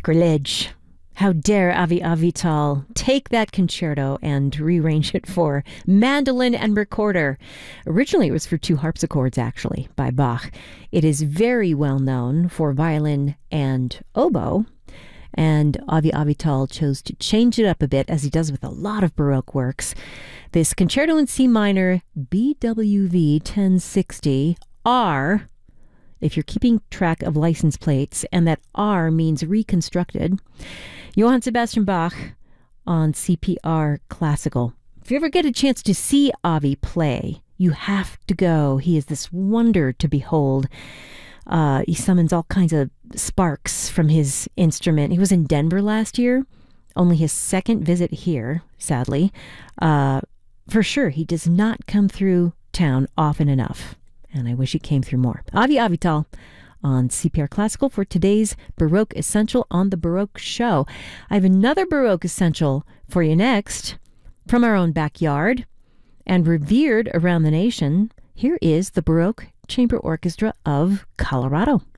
Sacrilege. How dare Avi Avital take that concerto and rearrange it for mandolin and recorder. Originally, it was for two harpsichords, actually, by Bach. It is very well known for violin and oboe, and Avi Avital chose to change it up a bit, as he does with a lot of Baroque works. This concerto in C minor, BWV 1060, R, if you're keeping track of license plates, and that R means reconstructed, Johann Sebastian Bach on CPR Classical. If you ever get a chance to see Avi play, you have to go. He is this wonder to behold. He summons all kinds of sparks from his instrument. He was in Denver last year, only his second visit here, sadly. For sure, he does not come through town often enough, and I wish he came through more. Avi Avital on CPR Classical for today's Baroque Essential on the Baroque Show. I have another Baroque Essential for you next, from our own backyard and revered around the nation. Here is the Baroque Chamber Orchestra of Colorado.